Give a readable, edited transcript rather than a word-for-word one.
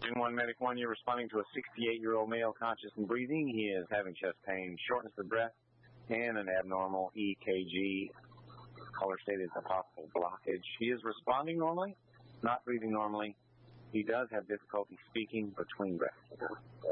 In one Medic 1, you're responding to a 68-year-old male conscious and breathing. He is having chest pain, shortness of breath, and an abnormal EKG. Caller stated it's a possible blockage. He is responding normally, not breathing normally. He does have difficulty speaking between breaths.